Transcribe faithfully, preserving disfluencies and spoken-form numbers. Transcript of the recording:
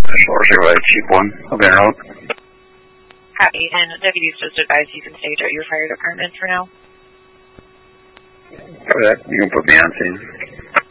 Solar zero eight, cheap one. I'll be out. Copy, and deputies just advise you can stage at your fire department for now. Copy that. You can put me on scene.